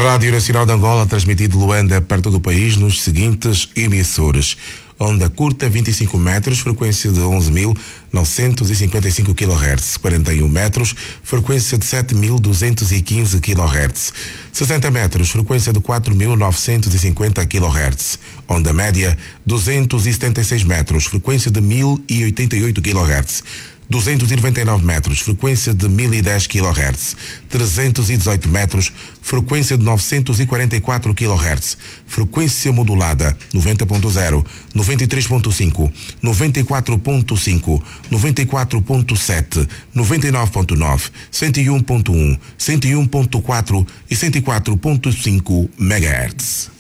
Rádio Nacional de Angola, transmitido de Luanda para todo o país nos seguintes emissores. Onda curta 25 metros, frequência de 11.955 kHz. 41 metros, frequência de 7.215 kHz. 60 metros, frequência de 4.950 kHz. Onda média 276 metros, frequência de 1.088 kHz. 299 metros, frequência de 1010 kHz. 318 metros, frequência de 944 kHz. Frequência modulada 90.0, 93.5, 94.5, 94.7, 99.9, 101.1, 101.4 e 104.5 MHz.